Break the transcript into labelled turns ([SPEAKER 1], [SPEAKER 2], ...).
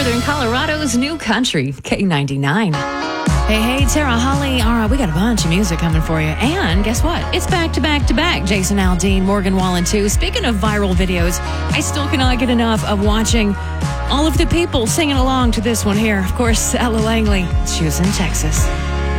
[SPEAKER 1] Northern Colorado's new country, K99. Hey, Tara Holly. All right, we got a bunch of music coming for you. And guess what? It's back to back to back. Jason Aldean, Morgan Wallen, too. Speaking of viral videos, I still cannot get enough of watching all of the people singing along to this one here. Of course, Ella Langley. She was in Texas.